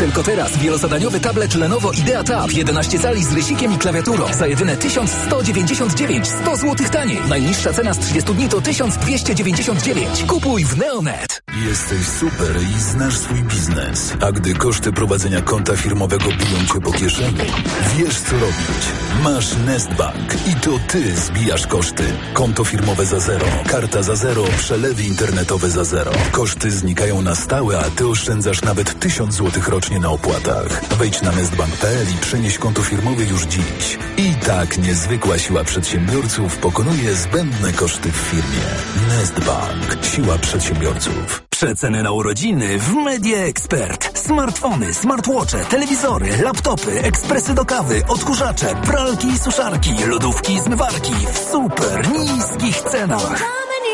Tylko teraz wielozadaniowy tablet Lenovo Idea Tab 11 cali z rysikiem i klawiaturą za jedyne 1199, 100 zł taniej. Najniższa cena z 30 dni to 1299. Kupuj w Neonet. Jesteś super i znasz swój biznes. A gdy koszty prowadzenia konta firmowego biją cię po kieszeni, wiesz co robić. Masz Nestbank i to ty zbijasz koszty. Konto firmowe za zero, karta za zero, przelewy internetowe za zero. Koszty znikają na stałe, a ty oszczędzasz nawet 1000 zł rocznie na opłatach. Wejdź na nestbank.pl i przenieś konto firmowe już dziś. I tak niezwykła siła przedsiębiorców pokonuje zbędne koszty w firmie. Nestbank. Siła przedsiębiorców. Przeceny na urodziny w Media Expert. Smartfony, smartwatche, telewizory, laptopy, ekspresy do kawy, odkurzacze, pralki i suszarki, lodówki i zmywarki w super niskich cenach.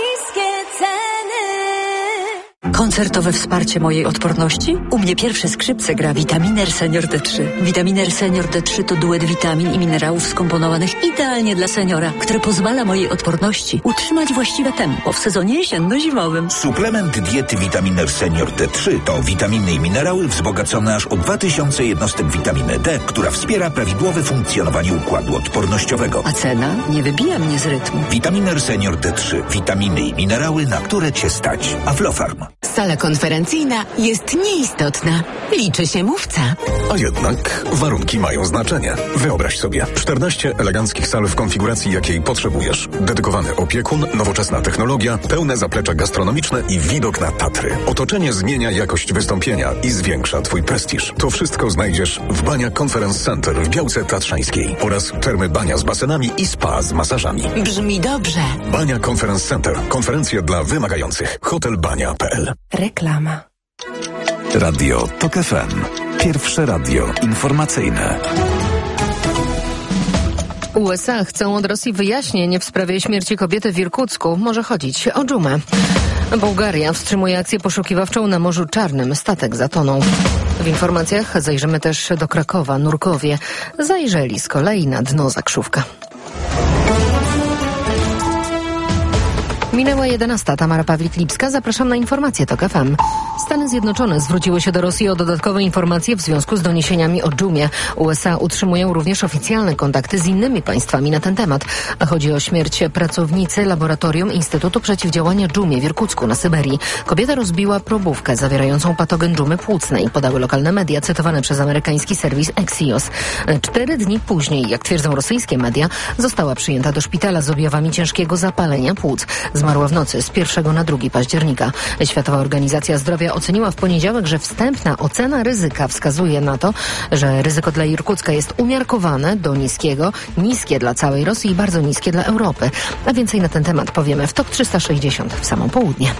Koncertowe wsparcie mojej odporności? U mnie pierwsze skrzypce gra Vitaminer Senior D3. Vitaminer Senior D3 to duet witamin i minerałów skomponowanych idealnie dla seniora, które pozwala mojej odporności utrzymać właściwe tempo w sezonie jesienno-zimowym. Suplement diety Vitaminer Senior D3 to witaminy i minerały wzbogacone aż o 2000 jednostek witaminy D, która wspiera prawidłowe funkcjonowanie układu odpornościowego. A cena nie wybija mnie z rytmu. Vitaminer Senior D3. Witaminy i minerały, na które cię stać. Aflofarm. Sala konferencyjna jest nieistotna. Liczy się mówca. A jednak warunki mają znaczenie. Wyobraź sobie 14 eleganckich sal w konfiguracji, jakiej potrzebujesz. Dedykowany opiekun, nowoczesna technologia, pełne zaplecze gastronomiczne i widok na Tatry. Otoczenie zmienia jakość wystąpienia i zwiększa twój prestiż. To wszystko znajdziesz w Bania Conference Center w Białce Tatrzańskiej oraz termy bania z basenami i spa z masażami. Brzmi dobrze. Bania Conference Center. Konferencje dla wymagających. Hotelbania.pl. Reklama. Radio TOK FM. Pierwsze radio informacyjne. USA chcą od Rosji wyjaśnień w sprawie śmierci kobiety w Irkucku. Może chodzić o dżumę. Bułgaria wstrzymuje akcję poszukiwawczą na Morzu Czarnym. Statek zatonął. W informacjach zajrzymy też do Krakowa. Nurkowie zajrzeli z kolei na dno Zakrzówka. Minęła 11. Tamara Pawlik-Lipska. Zapraszam na informacje TOK FM. Stany Zjednoczone zwróciły się do Rosji o dodatkowe informacje w związku z doniesieniami o dżumie. USA utrzymują również oficjalne kontakty z innymi państwami na ten temat. A chodzi o śmierć pracownicy laboratorium Instytutu Przeciwdziałania Dżumie w Irkucku na Syberii. Kobieta rozbiła probówkę zawierającą patogen dżumy płucnej, podały lokalne media cytowane przez amerykański serwis Axios. 4 dni później, jak twierdzą rosyjskie media, została przyjęta do szpitala z objawami ciężkiego zapalenia płuc. Zmarła w nocy z 1 na 2 października. Światowa Organizacja Zdrowia oceniła w poniedziałek, że wstępna ocena ryzyka wskazuje na to, że ryzyko dla Irkucka jest umiarkowane do niskiego, niskie dla całej Rosji i bardzo niskie dla Europy. A więcej na ten temat powiemy w TOK 360 w samo południe.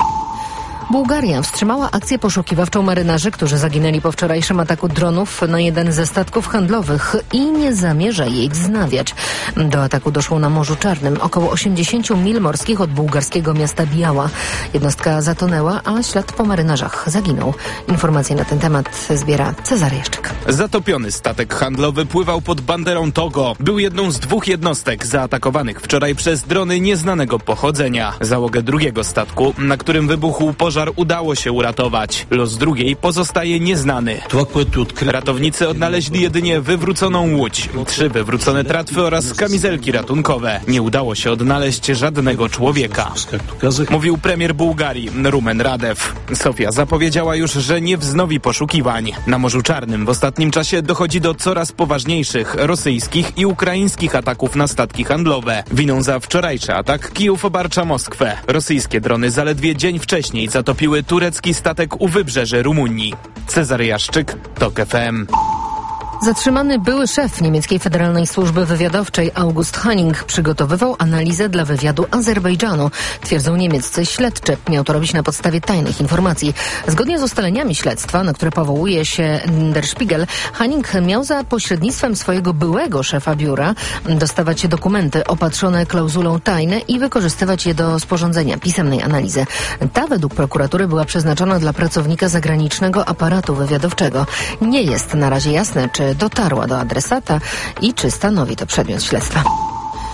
Bułgaria wstrzymała akcję poszukiwawczą marynarzy, którzy zaginęli po wczorajszym ataku dronów na jeden ze statków handlowych i nie zamierza jej wznawiać. Do ataku doszło na Morzu Czarnym, około 80 mil morskich od bułgarskiego miasta Biała. Jednostka zatonęła, a ślad po marynarzach zaginął. Informacje na ten temat zbiera Cezary Jeszczyk. Zatopiony statek handlowy pływał pod banderą Togo. Był jedną z 2 jednostek zaatakowanych wczoraj przez drony nieznanego pochodzenia. Załogę drugiego statku, na którym wybuchł pożar, udało się uratować. Los drugiej pozostaje nieznany. Ratownicy odnaleźli jedynie wywróconą łódź, 3 wywrócone tratwy oraz kamizelki ratunkowe. Nie udało się odnaleźć żadnego człowieka. Mówił premier Bułgarii, Rumen Radev. Sofia zapowiedziała już, że nie wznowi poszukiwań. Na Morzu Czarnym w ostatnim czasie dochodzi do coraz poważniejszych rosyjskich i ukraińskich ataków na statki handlowe. Winą za wczorajszy atak Kijów obarcza Moskwę. Rosyjskie drony zaledwie dzień wcześniej zatopiły turecki statek u wybrzeży Rumunii. Cezary Jaszczyk, TOK FM. Zatrzymany były szef niemieckiej Federalnej Służby Wywiadowczej August Hanning przygotowywał analizę dla wywiadu Azerbejdżanu. Twierdzą niemieccy śledczy. Miał to robić na podstawie tajnych informacji. Zgodnie z ustaleniami śledztwa, na które powołuje się Der Spiegel, Hanning miał za pośrednictwem swojego byłego szefa biura dostawać dokumenty opatrzone klauzulą tajne i wykorzystywać je do sporządzenia pisemnej analizy. Ta według prokuratury była przeznaczona dla pracownika zagranicznego aparatu wywiadowczego. Nie jest na razie jasne, czy dotarła do adresata i czy stanowi to przedmiot śledztwa.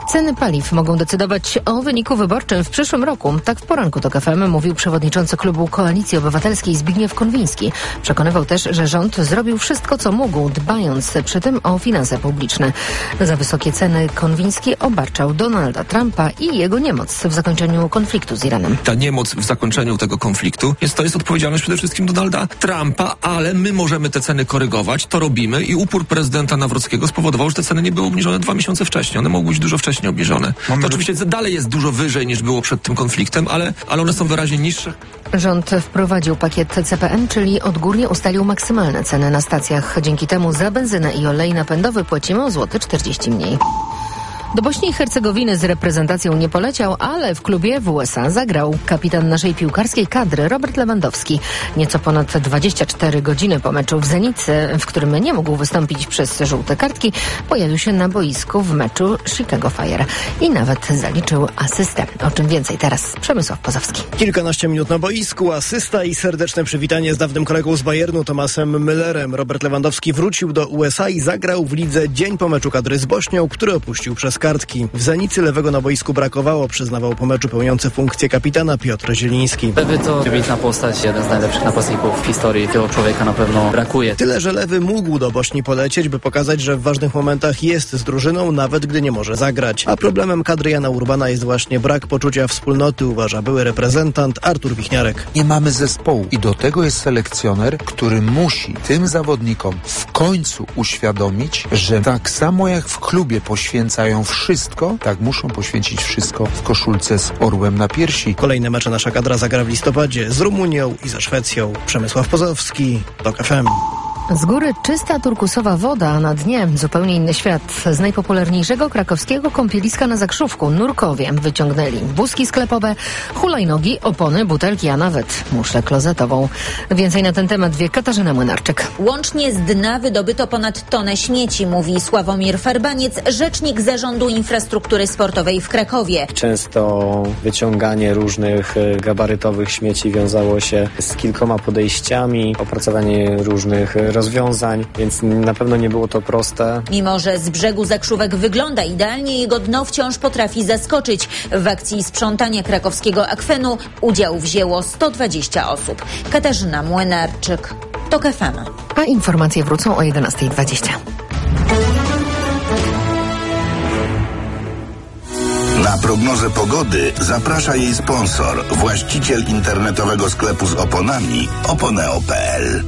Ceny paliw mogą decydować o wyniku wyborczym w przyszłym roku. Tak w poranku TOK FM mówił przewodniczący klubu Koalicji Obywatelskiej Zbigniew Konwiński. Przekonywał też, że rząd zrobił wszystko, co mógł, dbając przy tym o finanse publiczne. Za wysokie ceny Konwiński obarczał Donalda Trumpa i jego niemoc w zakończeniu konfliktu z Iranem. Ta niemoc w zakończeniu tego konfliktu to jest odpowiedzialność przede wszystkim Donalda Trumpa, ale my możemy te ceny korygować, to robimy i upór prezydenta Nawrockiego spowodował, że te ceny nie były obniżone 2 miesiące wcześniej. One mogły być dużo wcześniej obniżone. To oczywiście dalej jest dużo wyżej niż było przed tym konfliktem, ale one są wyraźnie niższe. Rząd wprowadził pakiet CPN, czyli odgórnie ustalił maksymalne ceny na stacjach. Dzięki temu za benzynę i olej napędowy płacimy o złoty 40 mniej. Do Bośni i Hercegowiny z reprezentacją nie poleciał, ale w klubie w USA zagrał. Kapitan naszej piłkarskiej kadry Robert Lewandowski. Nieco ponad 24 godziny po meczu w Zenicy, w którym nie mógł wystąpić przez żółte kartki, pojawił się na boisku w meczu Chicago Fire i nawet zaliczył asystę. O czym więcej teraz Przemysław Pozowski. Kilkanaście minut na boisku, asysta i serdeczne przywitanie z dawnym kolegą z Bayernu Tomasem Müllerem. Robert Lewandowski wrócił do USA i zagrał w lidze dzień po meczu kadry z Bośnią, który opuścił przez kartki. W Zenicy lewego na boisku brakowało, przyznawał po meczu pełniący funkcję kapitana Piotr Zieliński. Lewy to wybitna postać, jeden z najlepszych napastników w historii. Tego człowieka na pewno brakuje. Tyle, że lewy mógł do Bośni polecieć, by pokazać, że w ważnych momentach jest z drużyną, nawet gdy nie może zagrać. A problemem kadry Jana Urbana jest właśnie brak poczucia wspólnoty, uważa były reprezentant Artur Wichniarek. Nie mamy zespołu i do tego jest selekcjoner, który musi tym zawodnikom w końcu uświadomić, że tak samo jak w klubie poświęcają wszystko, tak muszą poświęcić wszystko w koszulce z orłem na piersi. Kolejne mecze nasza kadra zagra w listopadzie z Rumunią i ze Szwecją. Przemysław Pozowski, TOK FM. Z góry czysta turkusowa woda, a na dnie zupełnie inny świat. Z najpopularniejszego krakowskiego kąpieliska na Zakrzówku, Nurkowie, wyciągnęli wózki sklepowe, hulajnogi, opony, butelki, a nawet muszlę klozetową. Więcej na ten temat wie Katarzyna Młynarczyk. Łącznie z dna wydobyto ponad tonę śmieci, mówi Sławomir Farbaniec, rzecznik Zarządu Infrastruktury Sportowej w Krakowie. Często wyciąganie różnych gabarytowych śmieci wiązało się z kilkoma podejściami, opracowanie różnych rozwiązań, więc na pewno nie było to proste. Mimo że z brzegu Zakrzówek wygląda idealnie, jego dno wciąż potrafi zaskoczyć. W akcji sprzątania krakowskiego akwenu udział wzięło 120 osób. Katarzyna Młynarczyk, TOK FM. A informacje wrócą o 11:20. Na prognozę pogody zaprasza jej sponsor, właściciel internetowego sklepu z oponami oponeo.pl.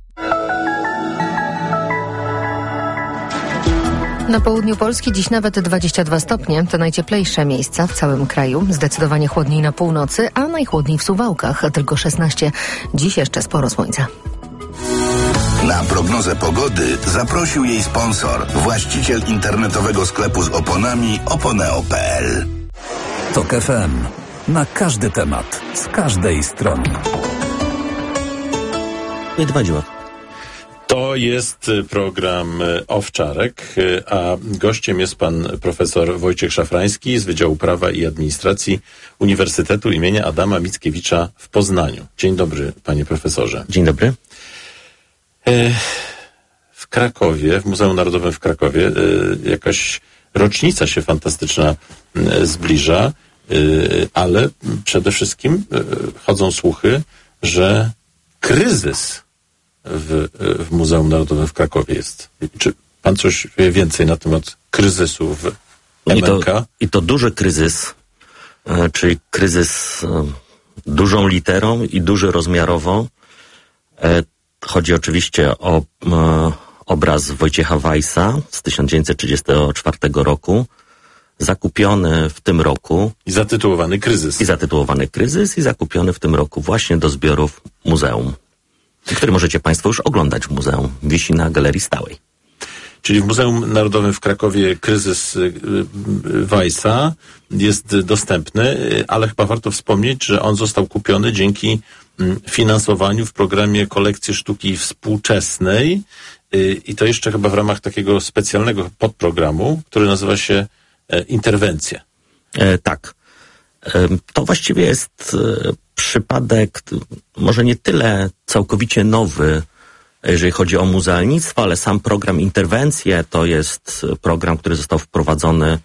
Na południu Polski dziś nawet 22 stopnie. To najcieplejsze miejsca w całym kraju. Zdecydowanie chłodniej na północy, a najchłodniej w Suwałkach. Tylko 16. Dziś jeszcze sporo słońca. Na prognozę pogody zaprosił jej sponsor, właściciel internetowego sklepu z oponami oponeo.pl. TOK FM. Na każdy temat, z każdej strony. To jest program Owczarek, a gościem jest pan profesor Wojciech Szafrański z Wydziału Prawa i Administracji Uniwersytetu imienia Adama Mickiewicza w Poznaniu. Dzień dobry, panie profesorze. Dzień dobry. W Krakowie, w Muzeum Narodowym w Krakowie, jakaś rocznica się fantastyczna zbliża, ale przede wszystkim chodzą słuchy, że kryzys w Muzeum Narodowym w Krakowie jest. Czy pan coś wie więcej na temat kryzysu w MNK? I to duży kryzys, czyli kryzys dużą literą i duży rozmiarowo. Chodzi oczywiście o obraz Wojciecha Weissa z 1934 roku, zakupiony w tym roku. I zatytułowany Kryzys. I zakupiony w tym roku właśnie do zbiorów muzeum, który możecie państwo już oglądać w muzeum. Wisi na Galerii Stałej. Czyli w Muzeum Narodowym w Krakowie kryzys Weissa jest dostępny, ale chyba warto wspomnieć, że on został kupiony dzięki finansowaniu w programie Kolekcje Sztuki Współczesnej i to jeszcze chyba w ramach takiego specjalnego podprogramu, który nazywa się Interwencja. Tak. To właściwie jest przypadek może nie tyle całkowicie nowy, jeżeli chodzi o muzealnictwo, ale sam program Interwencje to jest program, który został wprowadzony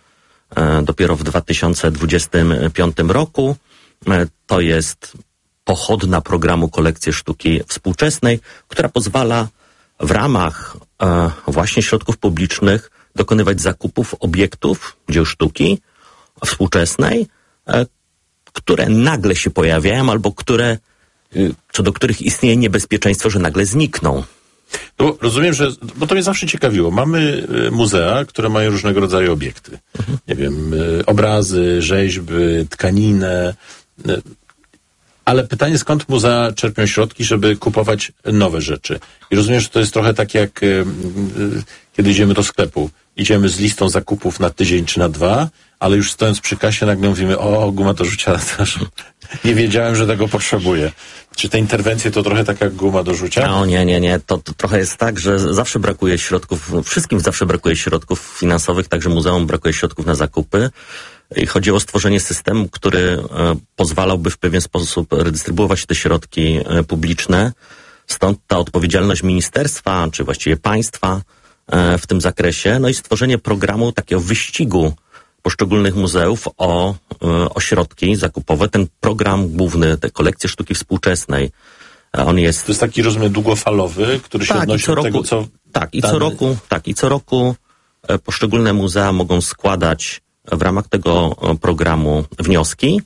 dopiero w 2025 roku. To jest pochodna programu Kolekcje Sztuki Współczesnej, która pozwala w ramach właśnie środków publicznych dokonywać zakupów obiektów, dzieł sztuki współczesnej, które nagle się pojawiają albo co do których istnieje niebezpieczeństwo, że nagle znikną. No, rozumiem, bo to mnie zawsze ciekawiło. Mamy muzea, które mają różnego rodzaju obiekty. Nie wiem, obrazy, rzeźby, tkaninę. Ale pytanie, skąd muzea czerpią środki, żeby kupować nowe rzeczy? I rozumiem, że to jest trochę tak jak kiedy idziemy do sklepu. Idziemy z listą zakupów na tydzień czy na 2, ale już stojąc przy kasie nagle mówimy, o, guma do rzucia na twarz. Nie wiedziałem, że tego potrzebuję. Czy te interwencje to trochę tak jak guma do rzucia? No nie. To trochę jest tak, że zawsze brakuje środków, wszystkim zawsze brakuje środków finansowych, także muzeum brakuje środków na zakupy. I chodzi o stworzenie systemu, który pozwalałby w pewien sposób redystrybuować te środki publiczne. Stąd ta odpowiedzialność ministerstwa, czy właściwie państwa w tym zakresie. No i stworzenie programu takiego wyścigu poszczególnych muzeów o środki zakupowe. Ten program główny, te kolekcje sztuki współczesnej, on jest... To jest taki, rozumiem, długofalowy, który się odnosi do tego, co... I co roku poszczególne muzea mogą składać w ramach tego programu wnioski.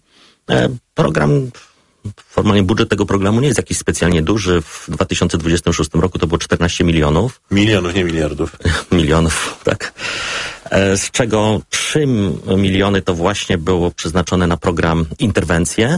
Formalnie budżet tego programu nie jest jakiś specjalnie duży. W 2026 roku to było 14 milionów. Milionów, nie miliardów. Milionów, tak. Z czego 3 miliony to właśnie było przeznaczone na program interwencje,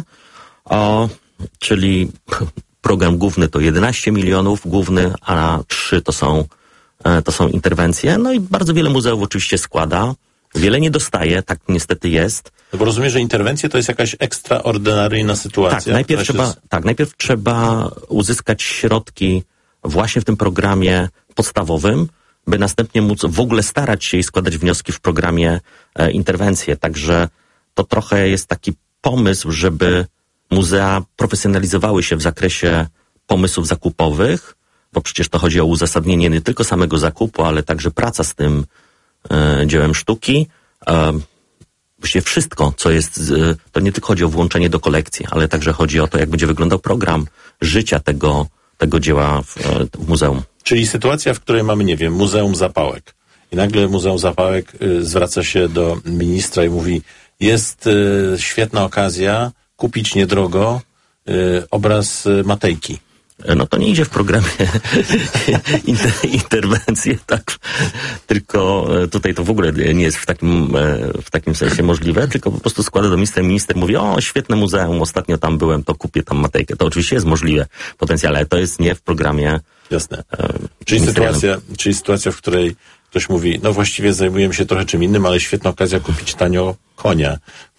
czyli program główny to 11 milionów główny, a 3 to są interwencje. No i bardzo wiele muzeów oczywiście składa. Wiele nie dostaje, tak niestety jest. No bo rozumiem, że interwencje to jest jakaś ekstraordynaryjna sytuacja. Najpierw trzeba uzyskać środki właśnie w tym programie podstawowym, by następnie móc w ogóle starać się i składać wnioski w programie interwencje. Także to trochę jest taki pomysł, żeby muzea profesjonalizowały się w zakresie pomysłów zakupowych, bo przecież to chodzi o uzasadnienie nie tylko samego zakupu, ale także praca z tym dziełem sztuki. Właściwie wszystko, co jest, to nie tylko chodzi o włączenie do kolekcji, ale także chodzi o to, jak będzie wyglądał program życia tego dzieła w muzeum. Czyli sytuacja, w której mamy, nie wiem, Muzeum Zapałek. I nagle Muzeum Zapałek zwraca się do ministra i mówi, jest świetna okazja kupić niedrogo obraz Matejki. No to nie idzie w programie interwencje, tak, tylko tutaj to w ogóle nie jest w takim sensie możliwe, tylko po prostu składa do minister mówi, o, świetne muzeum, ostatnio tam byłem, to kupię tam Matejkę. To oczywiście jest możliwe potencjalnie, ale to jest nie w programie. Jasne. Czyli sytuacja, w której ktoś mówi, no właściwie zajmujemy się trochę czym innym, ale świetna okazja kupić tanio konia.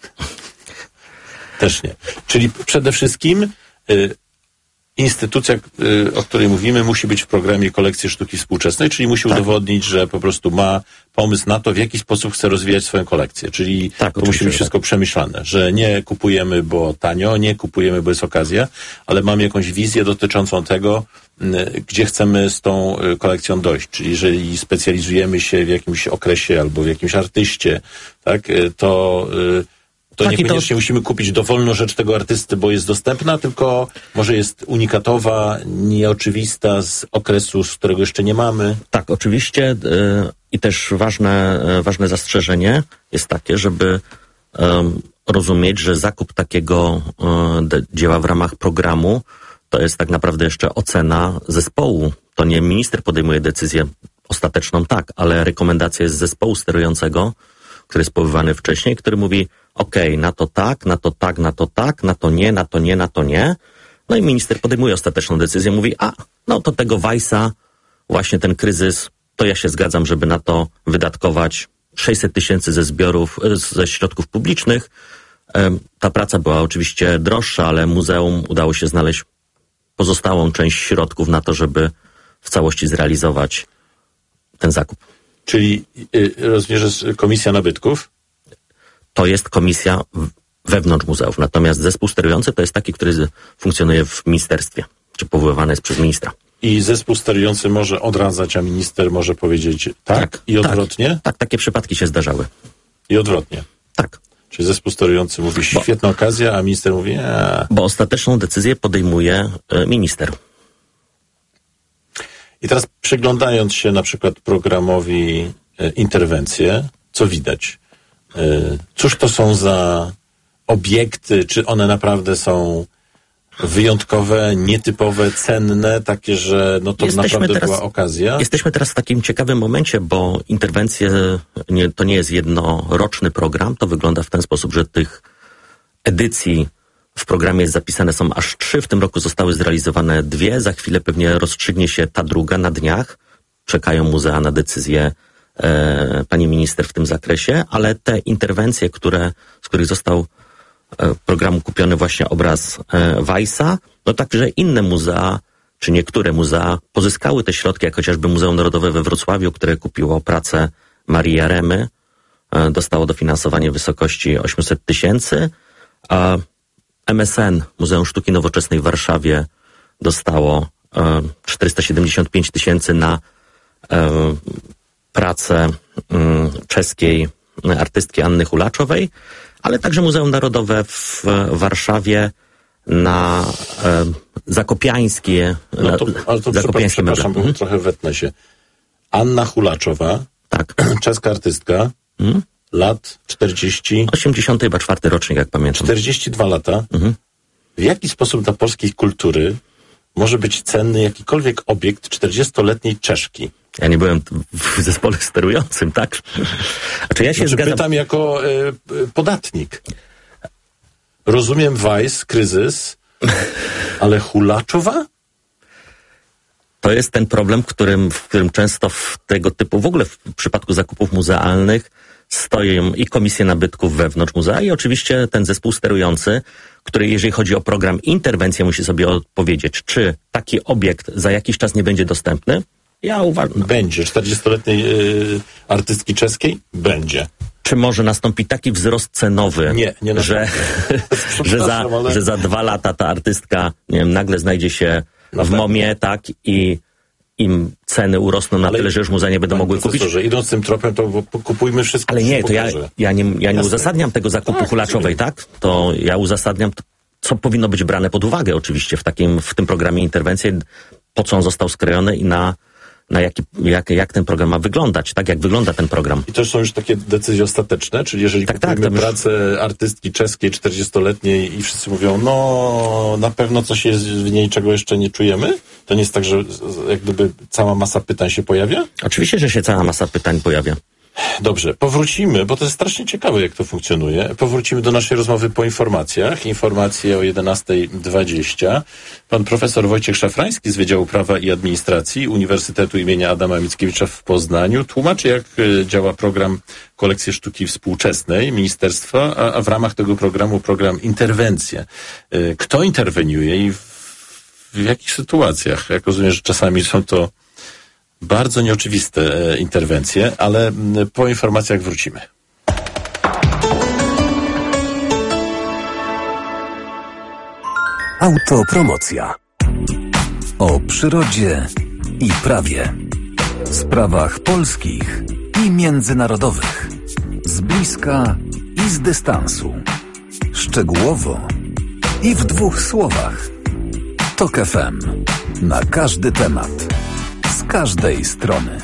Też nie. Czyli przede wszystkim instytucja, o której mówimy, musi być w programie Kolekcje Sztuki Współczesnej, czyli musi udowodnić, że po prostu ma pomysł na to, w jaki sposób chce rozwijać swoją kolekcję. Czyli to musi być wszystko przemyślane, że nie kupujemy, bo tanio, nie kupujemy, bo jest okazja, ale mamy jakąś wizję dotyczącą tego, gdzie chcemy z tą kolekcją dojść. Czyli jeżeli specjalizujemy się w jakimś okresie albo w jakimś artyście, tak, to niekoniecznie musimy kupić dowolną rzecz tego artysty, bo jest dostępna, tylko może jest unikatowa, nieoczywista z okresu, z którego jeszcze nie mamy. Tak, oczywiście. I też ważne zastrzeżenie jest takie, żeby rozumieć, że zakup takiego dzieła w ramach programu to jest tak naprawdę jeszcze ocena zespołu. To nie minister podejmuje decyzję ostateczną, tak, ale rekomendacja jest zespołu sterującego, który jest powoływany wcześniej, który mówi, okej, na to tak, na to tak, na to tak, na to nie, na to nie, na to nie. No i minister podejmuje ostateczną decyzję, mówi, no to tego Weissa, właśnie ten kryzys, to ja się zgadzam, żeby na to wydatkować 600 tysięcy ze środków publicznych. Ta praca była oczywiście droższa, ale muzeum udało się znaleźć pozostałą część środków na to, żeby w całości zrealizować ten zakup. Czyli rozumiem, że jest komisja nabytków? To jest komisja wewnątrz muzeów. Natomiast zespół sterujący to jest taki, który funkcjonuje w ministerstwie, czy powoływany jest przez ministra. I zespół sterujący może odradzać, a minister może powiedzieć tak i odwrotnie? Tak, takie przypadki się zdarzały. I odwrotnie. Tak. Czyli zespół sterujący mówi świetna okazja, a minister mówi Bo ostateczną decyzję podejmuje minister. I teraz przyglądając się na przykład programowi interwencje, co widać? Cóż to są za obiekty? Czy one naprawdę są wyjątkowe, nietypowe, cenne, takie, że no to naprawdę była okazja? Jesteśmy teraz w takim ciekawym momencie, bo interwencje to nie jest jednoroczny program. To wygląda w ten sposób, że tych edycji w programie zapisane są aż 3. W tym roku zostały zrealizowane 2. Za chwilę pewnie rozstrzygnie się ta druga na dniach. Czekają muzea na decyzję pani minister w tym zakresie, ale te interwencje, z których został programu kupiony właśnie obraz Weissa, no także inne muzea, czy niektóre muzea pozyskały te środki, jak chociażby Muzeum Narodowe we Wrocławiu, które kupiło pracę Marii Jaremy, dostało dofinansowanie w wysokości 800 000, a MSN, Muzeum Sztuki Nowoczesnej w Warszawie, dostało 475 000 na pracę czeskiej artystki Anny Hulaczowej, ale także Muzeum Narodowe w Warszawie na zakopiańskie. Ale to przepraszam, bo trochę wetnę się. Anna Hulaczowa, tak. Czeska artystka, lat 40... 84 rocznik, jak pamiętam. 42 lata. W jaki sposób dla polskiej kultury może być cenny jakikolwiek obiekt 40-letniej Czeszki? Ja nie byłem w zespole sterującym, tak? Ja się zgadzam. Pytam jako podatnik. Rozumiem Weiss, kryzys, ale Hulaczowa? To jest ten problem, w którym często w tego typu, w ogóle w przypadku zakupów muzealnych stoją i komisje nabytków wewnątrz muzea i oczywiście ten zespół sterujący, który jeżeli chodzi o program interwencja musi sobie odpowiedzieć, czy taki obiekt za jakiś czas nie będzie dostępny. Ja uważam. Będzie. 40-letniej artystki czeskiej? Będzie. Czy może nastąpi taki wzrost cenowy, że za 2 lata ta artystka, nie wiem, nagle znajdzie się w MOMie, tak, i im ceny urosną na tyle, że już muzea nie będą mogły kupić. Że idąc tym tropem, to kupujmy wszystko. Ale nie, to ja nie uzasadniam tego zakupu Hulaczowej, tak? To ja uzasadniam, co powinno być brane pod uwagę oczywiście w tym programie interwencji, po co on został skrojony i jak ten program ma wyglądać, tak jak wygląda ten program. I to są już takie decyzje ostateczne, czyli jeżeli kupujemy pracę artystki czeskiej 40-letniej i wszyscy mówią, no na pewno coś jest w niej, czego jeszcze nie czujemy? To nie jest tak, że jak gdyby cała masa pytań się pojawia? Oczywiście, że się cała masa pytań pojawia. Dobrze, powrócimy, bo to jest strasznie ciekawe, jak to funkcjonuje. Powrócimy do naszej rozmowy po informacjach. Informacje o 11:20. Pan profesor Wojciech Szafrański z Wydziału Prawa i Administracji Uniwersytetu imienia Adama Mickiewicza w Poznaniu tłumaczy, jak działa program Kolekcje Sztuki Współczesnej Ministerstwa, a w ramach tego programu program Interwencje. Kto interweniuje i w jakich sytuacjach? Jak rozumiem, że czasami są to bardzo nieoczywiste interwencje, ale po informacjach wrócimy. Autopromocja. O przyrodzie i prawie. Sprawach polskich i międzynarodowych. Z bliska i z dystansu. Szczegółowo i w 2 słowach. TOK FM. Na każdy temat. Z każdej strony.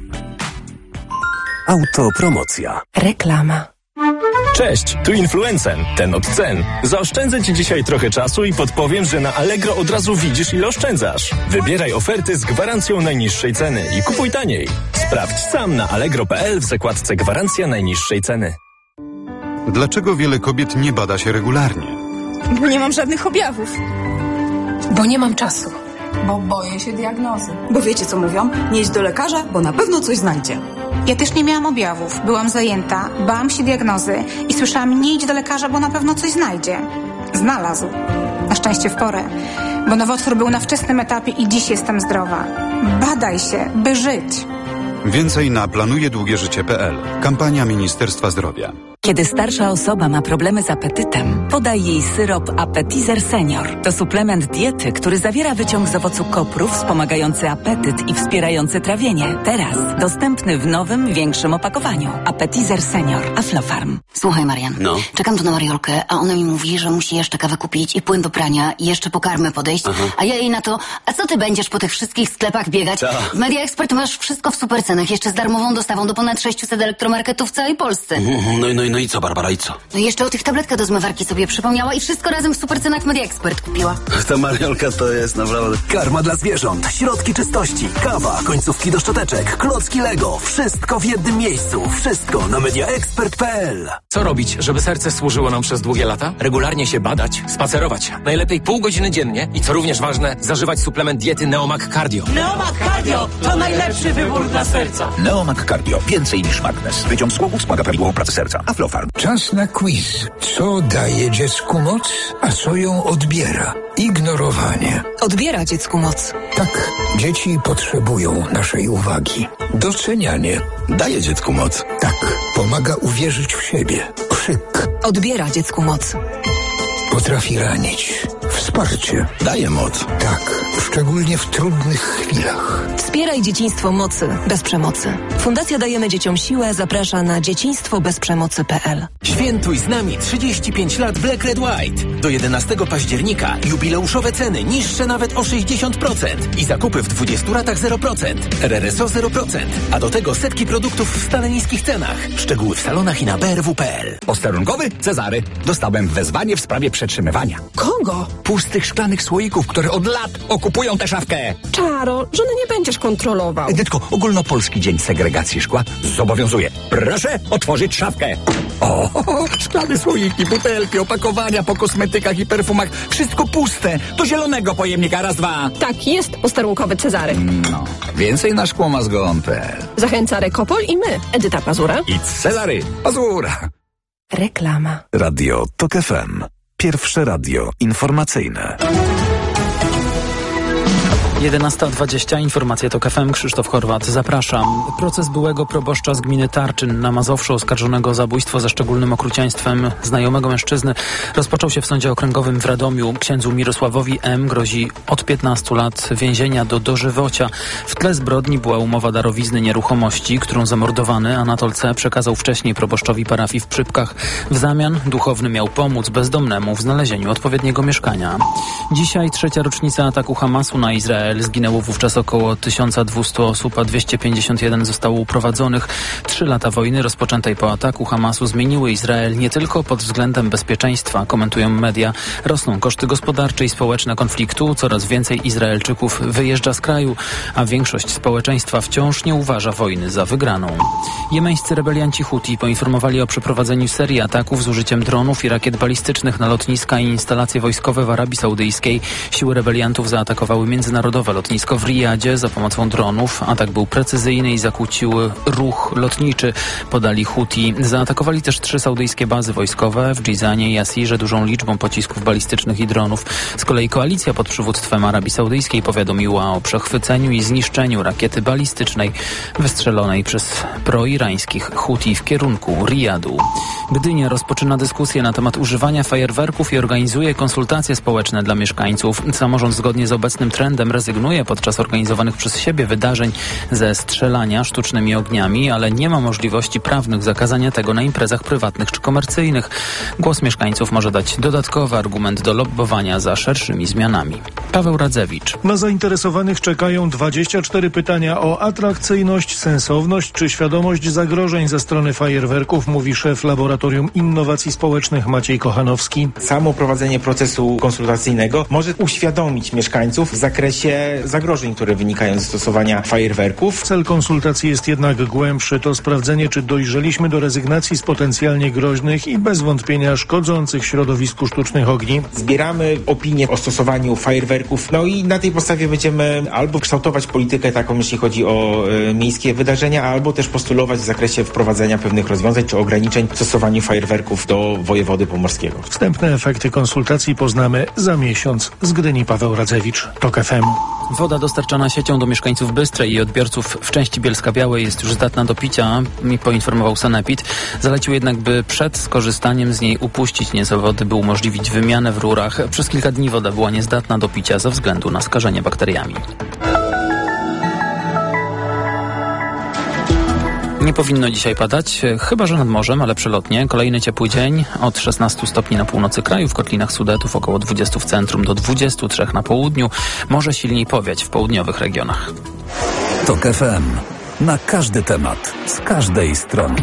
Autopromocja. Reklama. Cześć, tu Influencen, ten od cen. Zaoszczędzę Ci dzisiaj trochę czasu i podpowiem, że na Allegro od razu widzisz, ile oszczędzasz. Wybieraj oferty z gwarancją najniższej ceny i kupuj taniej. Sprawdź sam na allegro.pl w zakładce Gwarancja najniższej ceny. Dlaczego wiele kobiet nie bada się regularnie? Bo nie mam żadnych objawów. Bo nie mam czasu. Bo boję się diagnozy. Bo wiecie co mówią? Nie idź do lekarza, bo na pewno coś znajdzie. Ja też nie miałam objawów. Byłam zajęta, bałam się diagnozy i słyszałam, nie idź do lekarza, bo na pewno coś znajdzie. Znalazł. Na szczęście w porę. Bo nowotwór był na wczesnym etapie i dziś jestem zdrowa. Badaj się, by żyć. Więcej na planujedługieżycie.pl. Kampania Ministerstwa Zdrowia. Kiedy starsza osoba ma problemy z apetytem, podaj jej syrop Appetizer Senior. To suplement diety, który zawiera wyciąg z owocu koprów wspomagający apetyt i wspierający trawienie. Teraz dostępny w nowym, większym opakowaniu. Appetizer Senior. Aflofarm. Słuchaj, Marian. No. Czekam tu na Mariolkę, a ona mi mówi, że musi jeszcze kawę kupić i płyn do prania i jeszcze po karmę podejść. A ja jej na to, a co ty będziesz po tych wszystkich sklepach biegać? W Media Expert masz wszystko w supercenach, jeszcze z darmową dostawą do ponad 600 elektromarketów w całej Polsce. No i co, Barbara, i co? No i jeszcze o tych tabletkach do zmywarki sobie przypomniała i wszystko razem w supercenach w Media Expert kupiła. Ta Mariolka to jest naprawdę... Karma dla zwierząt, środki czystości, kawa, końcówki do szczoteczek, klocki Lego. Wszystko w jednym miejscu. Wszystko na mediaexpert.pl. Co robić, żeby serce służyło nam przez długie lata? Regularnie się badać, spacerować. Najlepiej pół godziny dziennie i co również ważne, zażywać suplement diety Neomag Cardio. Neomag Cardio to najlepszy wybór dla serca. Neomag Cardio. Więcej niż magnes. Wyciąg z głowów wspomaga prawidłową pracę serca. Aflofarm. Czas na quiz. Co daje dziecku moc, a co ją odbiera? Ignorowanie. Odbiera dziecku moc. Tak, dzieci potrzebują naszej uwagi. Docenianie. Daje dziecku moc. Tak, pomaga uwierzyć w siebie. Krzyk. Odbiera dziecku moc. Potrafi ranić. Wsparcie. Daje moc. Tak, szczególnie w trudnych chwilach. Wspieraj dzieciństwo mocy bez przemocy. Fundacja Dajemy Dzieciom Siłę zaprasza na dzieciństwobezprzemocy.pl. Świętuj z nami 35 lat Black Red White. Do 11 października jubileuszowe ceny niższe nawet o 60% i zakupy w 20 ratach 0%. RRSO 0%. A do tego setki produktów w stale niskich cenach. Szczegóły w salonach i na brw.pl. Posterunkowy Cezary. Dostałem wezwanie w sprawie przetrzymywania. Kogo? Pustych szklanych słoików, które od lat okupują tę szafkę. Czaro, żony nie będziesz kontrolował. Edytko, ogólnopolski dzień segregacji szkła zobowiązuje. Proszę otworzyć szafkę. O, szklane słoiki, butelki, opakowania po kosmetykach i perfumach. Wszystko puste. Do zielonego pojemnika. Raz, dwa. Tak, jest posterunkowy Cezary. No, więcej na szkłomazgon.pl. Zachęca Rekopol i my, Edyta Pazura I Cezary Pazura. Reklama. Radio TOK FM. Pierwsze radio informacyjne. 11:20. Informacje TOK FM. Krzysztof Horwat. Zapraszam. Proces byłego proboszcza z gminy Tarczyn na Mazowszu oskarżonego o zabójstwo ze szczególnym okrucieństwem znajomego mężczyzny rozpoczął się w Sądzie Okręgowym w Radomiu. Księdzu Mirosławowi M. grozi od 15 lat więzienia do dożywocia. W tle zbrodni była umowa darowizny nieruchomości, którą zamordowany Anatol C. przekazał wcześniej proboszczowi parafii w Przypkach. W zamian duchowny miał pomóc bezdomnemu w znalezieniu odpowiedniego mieszkania. Dzisiaj 3. rocznica ataku Hamasu na Izrael. Zginęło wówczas około 1200 osób, a 251 zostało uprowadzonych. 3 lata wojny rozpoczętej po ataku Hamasu zmieniły Izrael nie tylko pod względem bezpieczeństwa, komentują media. Rosną koszty gospodarcze i społeczne konfliktu, coraz więcej Izraelczyków wyjeżdża z kraju, a większość społeczeństwa wciąż nie uważa wojny za wygraną. Jemeńscy rebelianci Huti poinformowali o przeprowadzeniu serii ataków z użyciem dronów i rakiet balistycznych na lotniska i instalacje wojskowe w Arabii Saudyjskiej. Siły rebeliantów zaatakowały międzynarodowe lotnisko w Riyadzie za pomocą dronów. Atak był precyzyjny i zakłócił ruch lotniczy, podali Huti. Zaatakowali też 3 saudyjskie bazy wojskowe w Dżizanie i Asirze dużą liczbą pocisków balistycznych i dronów. Z kolei koalicja pod przywództwem Arabii Saudyjskiej powiadomiła o przechwyceniu i zniszczeniu rakiety balistycznej wystrzelonej przez proirańskich Huti w kierunku Riyadu. Gdynia rozpoczyna dyskusję na temat używania fajerwerków i organizuje konsultacje społeczne dla mieszkańców. Samorząd zgodnie z obecnym trendem rezygnuje podczas organizowanych przez siebie wydarzeń ze strzelania sztucznymi ogniami, ale nie ma możliwości prawnych zakazania tego na imprezach prywatnych czy komercyjnych. Głos mieszkańców może dać dodatkowy argument do lobbowania za szerszymi zmianami. Paweł Radzewicz. Na zainteresowanych czekają 24 pytania o atrakcyjność, sensowność czy świadomość zagrożeń ze strony fajerwerków, mówi szef Laboratorium Innowacji Społecznych Maciej Kochanowski. Samo prowadzenie procesu konsultacyjnego może uświadomić mieszkańców w zakresie zagrożeń, które wynikają ze stosowania fajerwerków. Cel konsultacji jest jednak głębszy. To sprawdzenie, czy dojrzeliśmy do rezygnacji z potencjalnie groźnych i bez wątpienia szkodzących środowisku sztucznych ogni. Zbieramy opinie o stosowaniu fajerwerków, no i na tej podstawie będziemy albo kształtować politykę taką, jeśli chodzi o miejskie wydarzenia, albo też postulować w zakresie wprowadzenia pewnych rozwiązań czy ograniczeń w stosowaniu fajerwerków do wojewody pomorskiego. Wstępne efekty konsultacji poznamy za miesiąc. Z Gdyni Paweł Radzewicz, TOK FM. Woda dostarczana siecią do mieszkańców Bystrej i odbiorców w części Bielska-Białej jest już zdatna do picia, mi poinformował Sanepid. Zalecił jednak, by przed skorzystaniem z niej upuścić nieco wody, by umożliwić wymianę w rurach. Przez kilka dni woda była niezdatna do picia ze względu na skażenie bakteriami. Nie powinno dzisiaj padać, chyba że nad morzem, ale przelotnie. Kolejny ciepły dzień, od 16 stopni na północy kraju, w kotlinach Sudetów około 20 w centrum, do 23 na południu. Może silniej powiać w południowych regionach. TOK FM. Na każdy temat, z każdej strony.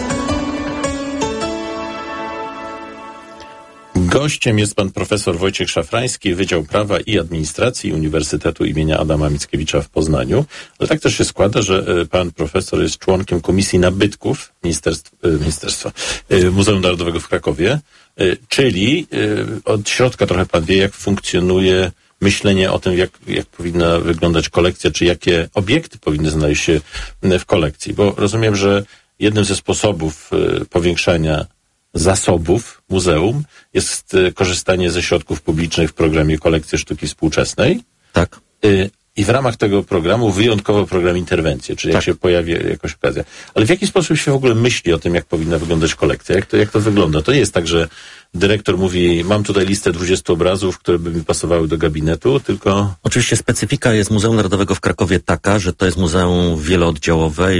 Gościem jest pan profesor Wojciech Szafrański, Wydział Prawa i Administracji Uniwersytetu imienia Adama Mickiewicza w Poznaniu. Ale tak też się składa, że pan profesor jest członkiem Komisji Nabytków Ministerstwa Muzeum Narodowego w Krakowie, czyli od środka trochę pan wie, jak funkcjonuje myślenie o tym, jak powinna wyglądać kolekcja, czy jakie obiekty powinny znaleźć się w kolekcji. Bo rozumiem, że jednym ze sposobów powiększania zasobów muzeum jest korzystanie ze środków publicznych w programie Kolekcje Sztuki Współczesnej. Tak. I w ramach tego programu wyjątkowo program Interwencje, czyli jak się pojawi jakaś okazja. Ale w jaki sposób się w ogóle myśli o tym, jak powinna wyglądać kolekcja? Jak to wygląda? To nie jest tak, że dyrektor mówi, mam tutaj listę 20 obrazów, które by mi pasowały do gabinetu, tylko... Oczywiście specyfika jest Muzeum Narodowego w Krakowie taka, że to jest muzeum wielooddziałowe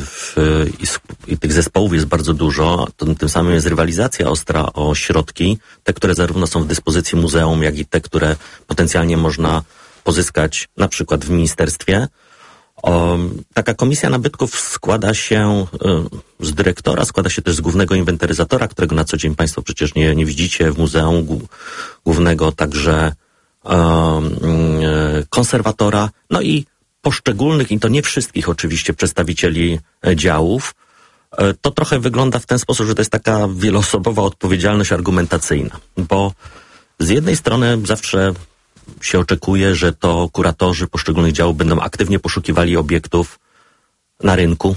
i tych zespołów jest bardzo dużo. Tym samym jest rywalizacja ostra o środki, te, które zarówno są w dyspozycji muzeum, jak i te, które potencjalnie można pozyskać na przykład w ministerstwie. Taka komisja nabytków składa się z dyrektora, składa się też z głównego inwentaryzatora, którego na co dzień Państwo przecież nie widzicie w muzeum, głównego także konserwatora, no i poszczególnych, i to nie wszystkich oczywiście, przedstawicieli działów. To trochę wygląda w ten sposób, że to jest taka wieloosobowa odpowiedzialność argumentacyjna, bo z jednej strony zawsze się oczekuje, że to kuratorzy poszczególnych działów będą aktywnie poszukiwali obiektów na rynku.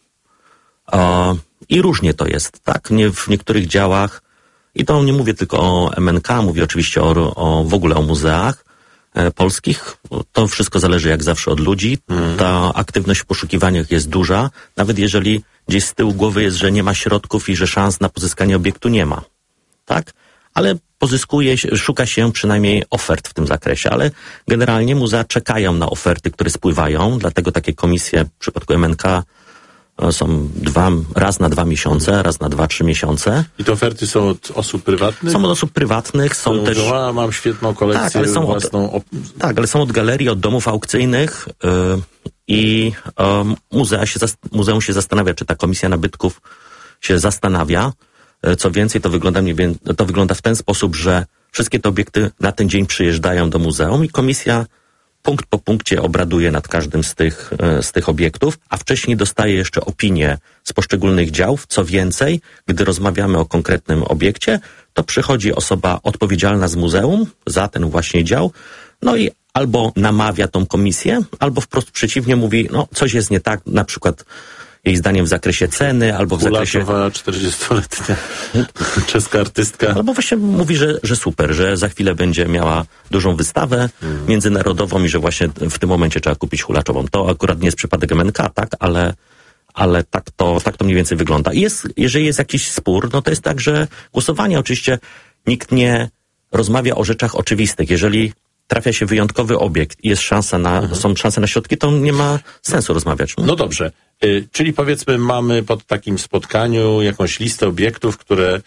I różnie to jest, tak? W niektórych działach, i to nie mówię tylko o MNK, mówię oczywiście w ogóle o muzeach polskich. To wszystko zależy jak zawsze od ludzi. Ta aktywność w poszukiwaniach jest duża, nawet jeżeli gdzieś z tyłu głowy jest, że nie ma środków i że szans na pozyskanie obiektu nie ma. Tak? Ale szuka się przynajmniej ofert w tym zakresie, ale generalnie muzea czekają na oferty, które spływają, dlatego takie komisje w przypadku MNK są raz na 2 miesiące, raz na 2-3 miesiące. I te oferty są od osób prywatnych? Są od osób prywatnych, są też... mam świetną kolekcję własną. Ale są od galerii, od domów aukcyjnych i muzeum się zastanawia, czy ta komisja nabytków się zastanawia. Co więcej, to wygląda w ten sposób, że wszystkie te obiekty na ten dzień przyjeżdżają do muzeum i komisja punkt po punkcie obraduje nad każdym z tych obiektów, a wcześniej dostaje jeszcze opinie z poszczególnych działów. Co więcej, gdy rozmawiamy o konkretnym obiekcie, to przychodzi osoba odpowiedzialna z muzeum za ten właśnie dział, no i albo namawia tą komisję, albo wprost przeciwnie mówi, coś jest nie tak, na przykład jej zdaniem w zakresie ceny, albo w zakresie... 40-letnia czeska artystka. Albo właśnie mówi, że super, że za chwilę będzie miała dużą wystawę międzynarodową i że właśnie w tym momencie trzeba kupić hulaczową. To akurat nie jest przypadek MNK, tak? Ale tak to mniej więcej wygląda. I jeżeli jest jakiś spór, to jest tak, że głosowanie oczywiście nikt nie rozmawia o rzeczach oczywistych. Jeżeli trafia się wyjątkowy obiekt i są szanse na środki, to nie ma sensu rozmawiać. No dobrze. Czyli powiedzmy mamy pod takim spotkaniu jakąś listę obiektów, które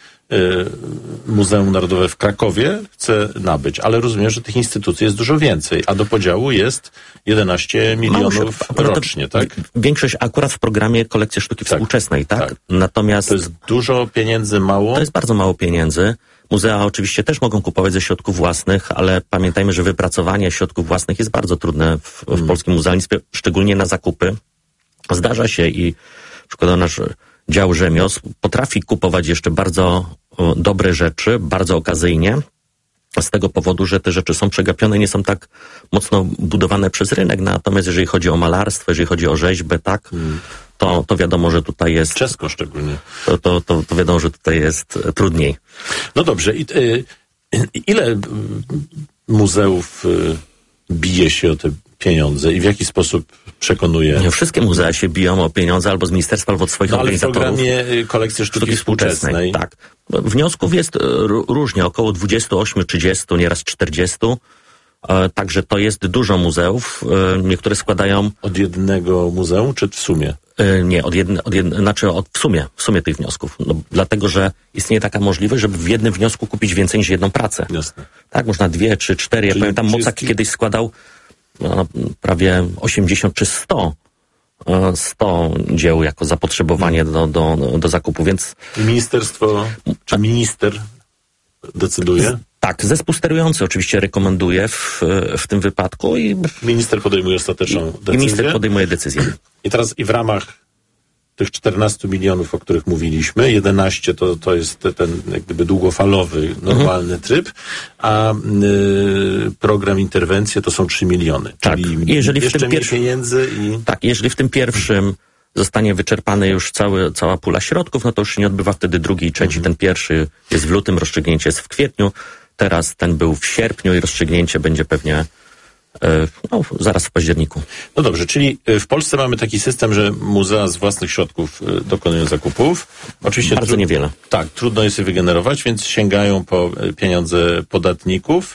Muzeum Narodowe w Krakowie chce nabyć, ale rozumiem, że tych instytucji jest dużo więcej, a do podziału jest 11 milionów rocznie, tak? Większość akurat w programie Kolekcje Sztuki Współczesnej, tak? Natomiast... To jest dużo pieniędzy, mało? To jest bardzo mało pieniędzy. Muzea oczywiście też mogą kupować ze środków własnych, ale pamiętajmy, że wypracowanie środków własnych jest bardzo trudne w polskim muzealnictwie, szczególnie na zakupy. Zdarza się i przykładowo nasz dział rzemiosł potrafi kupować jeszcze bardzo dobre rzeczy, bardzo okazyjnie, z tego powodu, że te rzeczy są przegapione, nie są tak mocno budowane przez rynek. Natomiast jeżeli chodzi o malarstwo, jeżeli chodzi o rzeźbę, tak, to wiadomo, że tutaj jest... Czesko szczególnie. To wiadomo, że tutaj jest trudniej. No dobrze. Ile muzeów bije się o te pieniądze i w jaki sposób przekonuje? Nie, wszystkie muzea się biją o pieniądze albo z ministerstwa, albo od swoich organizatorów. Ale w programie kolekcji sztuki współczesnej. Tak. Wniosków jest różnie, około 28-30, nieraz 40. Także to jest dużo muzeów. Niektóre składają... Od jednego muzeum, czy w sumie? Nie, w sumie tych wniosków. No, dlatego, że istnieje taka możliwość, żeby w jednym wniosku kupić więcej niż jedną pracę. Jasne. Tak, można 2 czy 4. Ja pamiętam, Mocak kiedyś składał prawie 80 czy 100 dzieł jako zapotrzebowanie do zakupu, więc... I ministerstwo, czy minister decyduje? Tak, zespół sterujący oczywiście rekomenduje w tym wypadku i... Minister podejmuje ostateczną decyzję? Minister podejmuje decyzję. I teraz i w ramach tych 14 milionów, o których mówiliśmy, 11 to jest ten jak gdyby długofalowy, normalny tryb, a program interwencje to są 3 miliony. Tak, czyli jeżeli jeszcze w tym mniej pieniędzy i... Tak, jeżeli w tym pierwszym zostanie wyczerpany już cała pula środków, no to już się nie odbywa wtedy drugi i trzeci. Ten pierwszy jest w lutym, rozstrzygnięcie jest w kwietniu, teraz ten był w sierpniu i rozstrzygnięcie będzie pewnie zaraz w październiku. No dobrze, czyli w Polsce mamy taki system, że muzea z własnych środków dokonują zakupów. Oczywiście bardzo niewiele. Tak, trudno jest je wygenerować, więc sięgają po pieniądze podatników,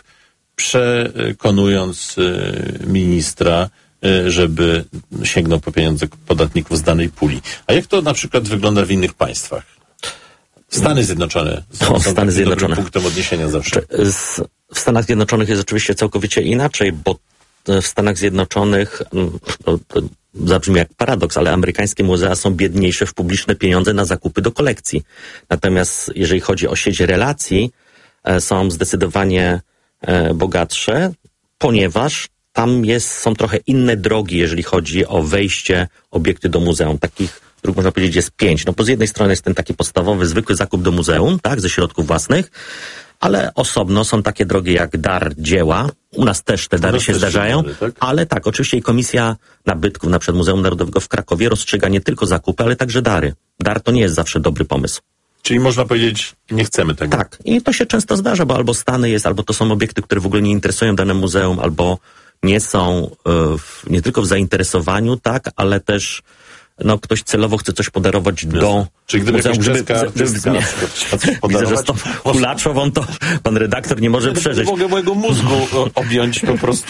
przekonując ministra, żeby sięgnął po pieniądze podatników z danej puli. A jak to na przykład wygląda w innych państwach? Stany Zjednoczone są Stany Zjednoczone. punktem odniesienia zawsze. W Stanach Zjednoczonych jest oczywiście całkowicie inaczej, bo w Stanach Zjednoczonych, to zabrzmi jak paradoks, ale amerykańskie muzea są biedniejsze w publiczne pieniądze na zakupy do kolekcji. Natomiast jeżeli chodzi o sieć relacji, są zdecydowanie bogatsze, ponieważ tam są trochę inne drogi, jeżeli chodzi o wejście obiekty do muzeum. Takich dróg można powiedzieć jest 5. No bo z jednej strony jest ten taki podstawowy, zwykły zakup do muzeum, tak, ze środków własnych, ale osobno są takie drogi jak dar dzieła. U nas też te dary się zdarzają, tak? Ale tak, oczywiście i Komisja Nabytków, na przykład Muzeum Narodowego w Krakowie, rozstrzyga nie tylko zakupy, ale także dary. Dar to nie jest zawsze dobry pomysł. Czyli można powiedzieć, nie chcemy tego. Tak, i to się często zdarza, bo albo Stany jest, albo to są obiekty, które w ogóle nie interesują dane muzeum, albo nie są nie tylko w zainteresowaniu, tak, ale też ktoś celowo chce coś podarować do Czyli gdyby muzeum, widzę, że z tą kulaczową to pan redaktor nie może przeżyć. Nie mogę mojego mózgu objąć po prostu.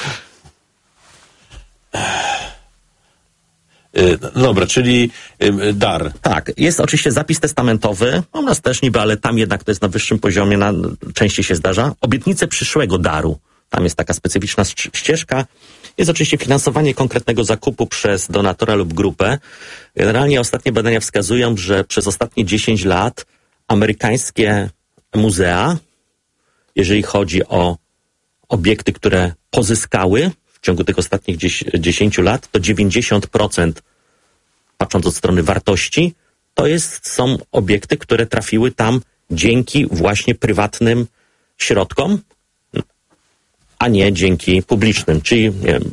No dobra, czyli dar. Tak, jest oczywiście zapis testamentowy, u nas też niby, ale tam jednak to jest na wyższym poziomie, częściej się zdarza. Obietnice przyszłego daru. Tam jest taka specyficzna ścieżka. Jest oczywiście finansowanie konkretnego zakupu przez donatora lub grupę. Generalnie ostatnie badania wskazują, że przez ostatnie 10 lat amerykańskie muzea, jeżeli chodzi o obiekty, które pozyskały w ciągu tych ostatnich 10 lat, to 90%, patrząc od strony wartości, są obiekty, które trafiły tam dzięki właśnie prywatnym środkom, a nie dzięki publicznym, czyli nie wiem,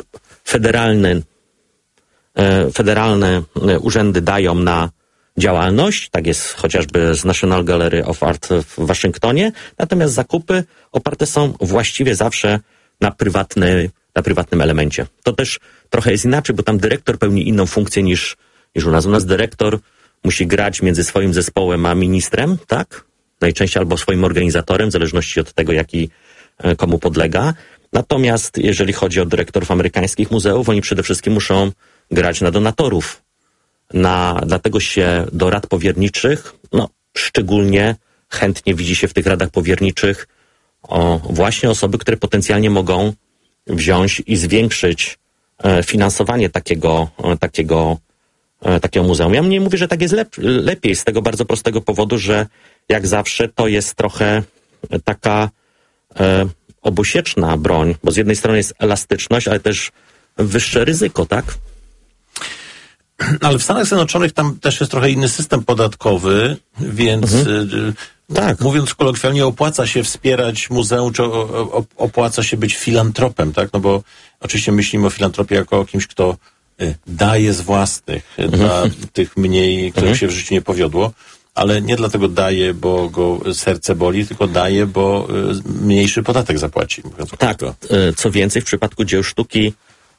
federalne urzędy dają na działalność, tak jest chociażby z National Gallery of Art w Waszyngtonie, natomiast zakupy oparte są właściwie zawsze na prywatnym elemencie. To też trochę jest inaczej, bo tam dyrektor pełni inną funkcję niż u nas. U nas dyrektor musi grać między swoim zespołem a ministrem, tak? Najczęściej albo swoim organizatorem, w zależności od tego, komu podlega. Natomiast jeżeli chodzi o dyrektorów amerykańskich muzeów, oni przede wszystkim muszą grać na donatorów. Dlatego się do rad powierniczych, szczególnie chętnie widzi się w tych radach powierniczych właśnie osoby, które potencjalnie mogą wziąć i zwiększyć finansowanie takiego muzeum. Ja nie mówię, że tak jest lepiej z tego bardzo prostego powodu, że jak zawsze to jest trochę taka obusieczna broń, bo z jednej strony jest elastyczność, ale też wyższe ryzyko, tak? Ale w Stanach Zjednoczonych tam też jest trochę inny system podatkowy, więc tak, mówiąc kolokwialnie, opłaca się wspierać muzeum, czy opłaca się być filantropem, tak? No bo oczywiście myślimy o filantropii jako o kimś, kto daje z własnych dla tych mniej, których się w życiu nie powiodło, ale nie dlatego daje, bo go serce boli, tylko daje, bo mniejszy podatek zapłaci. Tak, co więcej, w przypadku dzieł sztuki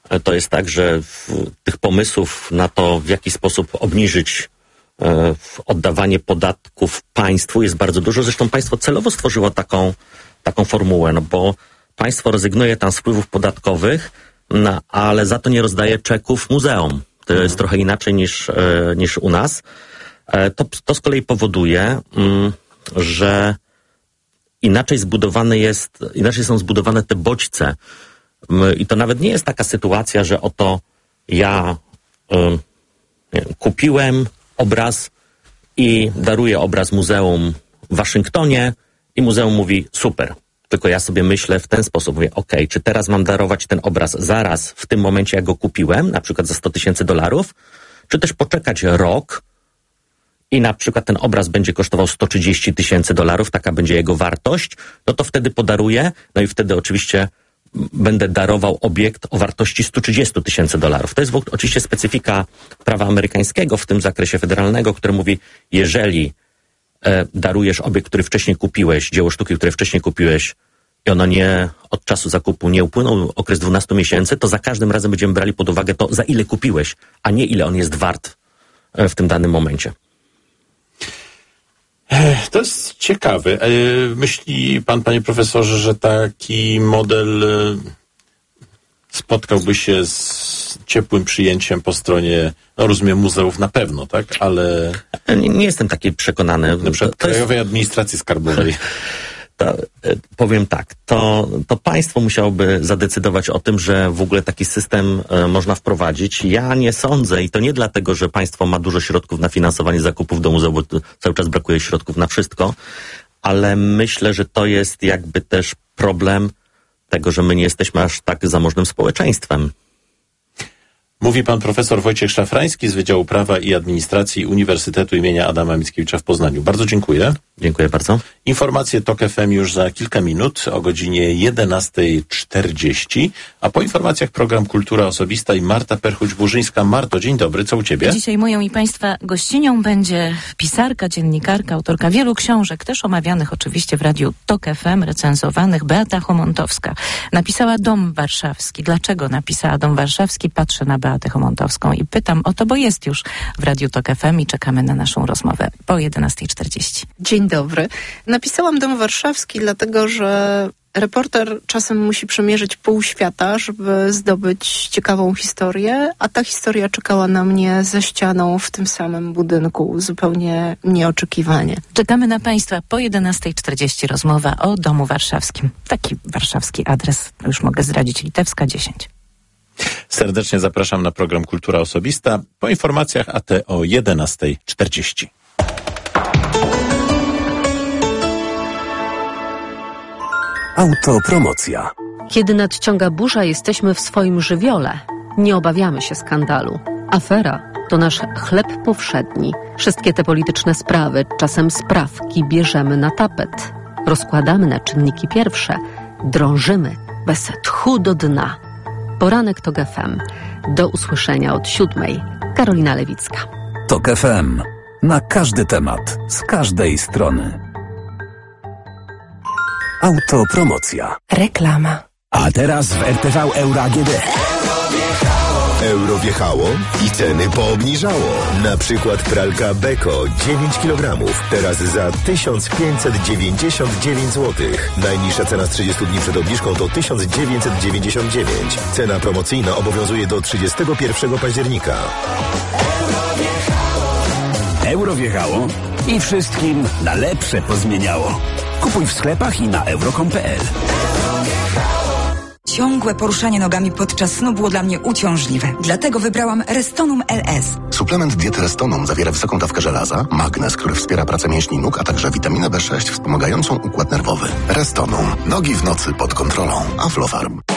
to jest tak, że tych pomysłów na to, w jaki sposób obniżyć oddawanie podatków państwu jest bardzo dużo. Zresztą państwo celowo stworzyło taką formułę, no bo państwo rezygnuje tam z wpływów podatkowych, ale za to nie rozdaje czeków muzeum. To jest trochę inaczej niż u nas. To z kolei powoduje, że inaczej są zbudowane te bodźce. I to nawet nie jest taka sytuacja, że oto ja kupiłem obraz i daruję obraz muzeum w Waszyngtonie i muzeum mówi super. Tylko ja sobie myślę w ten sposób, mówię, okej, czy teraz mam darować ten obraz zaraz w tym momencie, jak go kupiłem, na przykład za $100,000, czy też poczekać rok i na przykład ten obraz będzie kosztował $130,000, taka będzie jego wartość, no to wtedy podaruję, no i wtedy oczywiście będę darował obiekt o wartości $130,000. To jest oczywiście specyfika prawa amerykańskiego w tym zakresie federalnego, które mówi, jeżeli darujesz obiekt, który wcześniej kupiłeś, dzieło sztuki, które wcześniej kupiłeś i ono od czasu zakupu nie upłynął okres 12 miesięcy, to za każdym razem będziemy brali pod uwagę to, za ile kupiłeś, a nie ile on jest wart w tym danym momencie. To jest ciekawe. Myśli pan, panie profesorze, że taki model spotkałby się z ciepłym przyjęciem po stronie, no rozumiem, muzeów na pewno, tak? Ale... Nie jestem taki przekonany. Na przykład Krajowej Administracji Skarbowej. Powiem tak, to państwo musiałoby zadecydować o tym, że w ogóle taki system można wprowadzić. Ja nie sądzę i to nie dlatego, że państwo ma dużo środków na finansowanie zakupów do muzeum, bo cały czas brakuje środków na wszystko, ale myślę, że to jest jakby też problem tego, że my nie jesteśmy aż tak zamożnym społeczeństwem. Mówi pan profesor Wojciech Szafrański z Wydziału Prawa i Administracji Uniwersytetu imienia Adama Mickiewicza w Poznaniu. Bardzo dziękuję. Dziękuję bardzo. Informacje TOK FM już za kilka minut o godzinie 11:40, a po informacjach program Kultura Osobista i Marta Perchuć-Burzyńska. Marto, dzień dobry, co u ciebie? Dzisiaj moją i państwa gościnią będzie pisarka, dziennikarka, autorka wielu książek, też omawianych oczywiście w radiu TOK FM, recenzowanych, Beata Chomontowska. Napisała Dom Warszawski. Dlaczego napisała Dom Warszawski? Patrzę na Beatę Chomontowską i pytam o to, bo jest już w radiu TOK FM i czekamy na naszą rozmowę po 11:40. Dzień dobry. Napisałam Dom Warszawski dlatego, że reporter czasem musi przemierzyć pół świata, żeby zdobyć ciekawą historię, a ta historia czekała na mnie za ścianą w tym samym budynku, zupełnie nieoczekiwanie. Czekamy na państwa po 11:40. Rozmowa o Domu Warszawskim. Taki warszawski adres, już mogę zdradzić, Litewska 10. Serdecznie zapraszam na program Kultura Osobista. Po informacjach AT o 11:40. Autopromocja. Kiedy nadciąga burza, jesteśmy w swoim żywiole. Nie obawiamy się skandalu. Afera to nasz chleb powszedni. Wszystkie te polityczne sprawy, czasem sprawki, bierzemy na tapet. Rozkładamy na czynniki pierwsze. Drążymy bez tchu do dna. Poranek TOK FM. Do usłyszenia od 7:00. Karolina Lewicka. TOK FM. Na każdy temat, z każdej strony. Autopromocja. Reklama. A teraz w RTV Euro AGD. Euro wjechało i ceny poobniżało. Na przykład pralka Beko 9 kg. Teraz za 1599 zł. Najniższa cena z 30 dni przed obniżką to 1999. Cena promocyjna obowiązuje do 31 października. Euro wjechało i wszystkim na lepsze pozmieniało. Kupuj w sklepach i na euro.com.pl. Ciągłe poruszanie nogami podczas snu było dla mnie uciążliwe. Dlatego wybrałam Restonum LS. Suplement diety Restonum zawiera wysoką dawkę żelaza, magnez, który wspiera pracę mięśni nóg, a także witaminę B6 wspomagającą układ nerwowy. Restonum. Nogi w nocy pod kontrolą. Aflofarm.